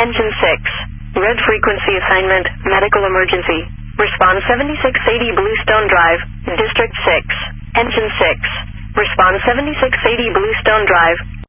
Engine 6. Red frequency assignment, medical emergency. Respond 7680 Bluestone Drive, District 6. Engine 6. Respond 7680 Bluestone Drive,